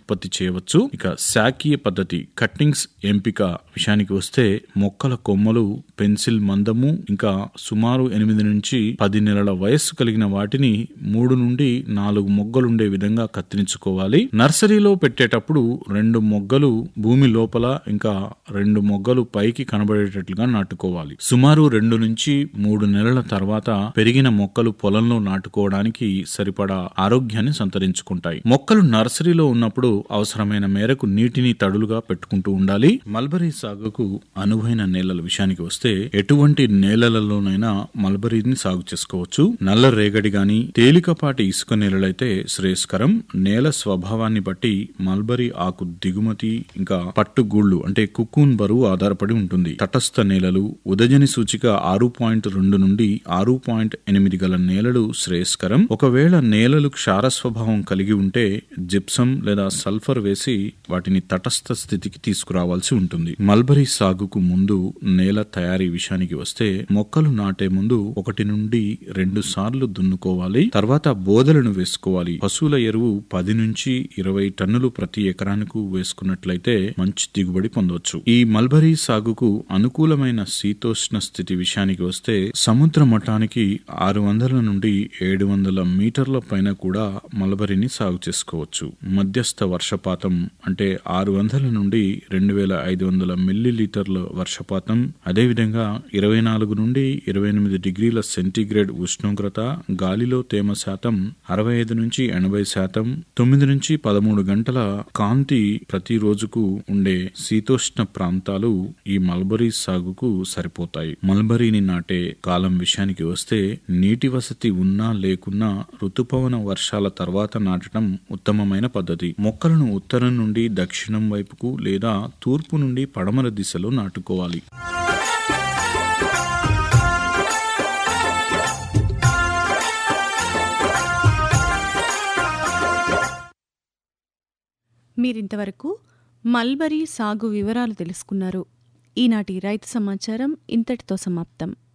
ఉత్పత్తి చేయవచ్చు. ఇక శాకీయ పద్ధతి కట్టింగ్స్ ఎంపిక విషయానికి వస్తే మొక్కల కొమ్మలు పెన్సిల్ మందము ఇంకా సుమారు 8 నుంచి 10 నెలల వయస్సు కలిగిన వాటిని 3 నుండి 4 మొగ్గలుండే విధంగా కత్తిరించుకోవాలి. నర్సరీలో పెట్టేటప్పుడు 2 మొగ్గలు భూమి లోపల ఇంకా 2 మొగ్గలు పైకి కనబడేటట్లుగా నాటుకోవాలి. సుమారు 2 నుంచి 3 నెలల తర్వాత పెరిగిన మొక్కలు పొలంలో నాటుకోవడానికి సరిపడా ఆరోగ్యాన్ని సంతరించుకుంటాయి. మొక్కలు నర్సరీలో ఉన్నప్పుడు అవసరమైన మేరకు నీటిని తడులుగా పెట్టుకుంటూ ఉండాలి. మల్బరీ సాగుకు అనువైన నేలల విషయానికి వస్తే ఎటువంటి నేలలలోనైనా మల్బరీని సాగు చేసుకోవచ్చు. నల్ల రేగడి గాని తేలికపాటి ఇసుక నేలలైతే శ్రేయస్కరం. నేల స్వభావాన్ని బట్టి మల్బరీ ఆకు దిగుమతి ఇంకా పట్టుగూళ్లు అంటే కుకూన్ బరువు ఆధారపడి ఉంటుంది. తటస్థ నేలలు ఉదజని సూచిక 6.2 నుండి 6.8 గల నేలలు శ్రేయస్కరం. ఒకవేళ నేలలు క్షార స్వభావం కలిగి ఉంటే జిప్సం లేదా సల్ఫర్ వేసి వాటిని తటస్థ స్థితికి తీసుకురావాల్సి ఉంటుంది. మల్బరీ సాగుకు ముందు నేల తయారీ విషయానికి వస్తే మొక్కలు నాటే ముందు 1 నుండి 2 సార్లు దున్నుకోవాలి. తర్వాత బోదలను వేసుకోవాలి. పశువుల ఎరువు 10 నుంచి 20 టన్నులు ప్రతి ఎకరానికి వేసుకున్నట్లయితే మంచి దిగుబడి పొందవచ్చు. ఈ మల్బరీ సాగుకు అనుకూలమైన శీతోష్ణ స్థితి విషయానికి వస్తే సముద్ర మట్టానికి 600 నుండి 700 మీటర్ల పైన కూడా మల్బరీని సాగు చేసుకోవచ్చు. మధ్యస్థ వర్షపాతం అంటే 600 నుండి 2500 మిల్లీలీటర్ల వర్షపాతం, అదేవిధంగా 24 నుండి 28 డిగ్రీల సెంటీగ్రేడ్ ఉష్ణోగ్రత, గాలిలో తేమ శాతం 65 నుంచి 80%, 9 నుంచి 13 గంటల కాంతి ప్రతి రోజుకు ఉండే శీతోష్ణ ప్రాంతాలు ఈ మల్బరీ సాగుకు సరిపోతాయి. మల్బరీని నాటే కాలం విషయానికి వస్తే నీటి వసతి ఉన్నా లేకున్నా ఋతుపవన వర్షాల తర్వాత నాటడం ఉత్తమమైన పద్ధతి. మొక్కలను ఉత్తరం నుండి దక్షిణం వైపుకు లేదా తూర్పు నుండి పడమర దిశలో నాటుకోవాలి. మీరింతవరకు మల్బరీ సాగు వివరాలు తెలుసుకున్నారు. ఈనాటి రైతు సమాచారం ఇంతటితో సమాప్తం.